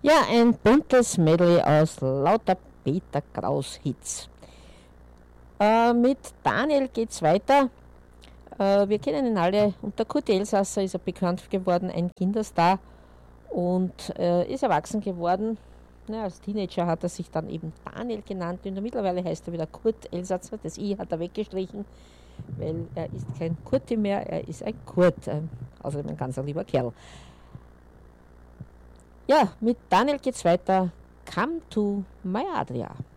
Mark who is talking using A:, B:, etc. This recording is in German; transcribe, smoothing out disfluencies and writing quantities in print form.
A: Ja, ein buntes Medley aus lauter Peter Kraus Hits. Mit Daniel geht's weiter. Wir kennen ihn alle. Unter Kurt Elsasser ist er bekannt geworden, ein Kinderstar und ist erwachsen geworden. Ja, als Teenager hat er sich dann eben Daniel genannt und mittlerweile heißt er wieder Kurt Elsasser. Das I hat er weggestrichen, weil er ist kein Kurti mehr, er ist ein Kurt. Außerdem ein ganz lieber Kerl. Ja, mit Daniel geht's weiter. Come to my Adria.